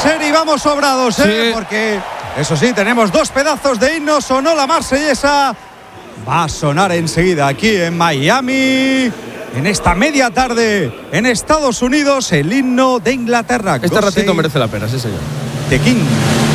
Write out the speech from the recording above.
ser y vamos sobrados, Sí. Porque, eso sí, tenemos dos pedazos de himno. Sonó la marsellesa. Va a sonar enseguida aquí en Miami. En esta media tarde, en Estados Unidos, el himno de Inglaterra. Este ratito merece la pena, sí señor. The King.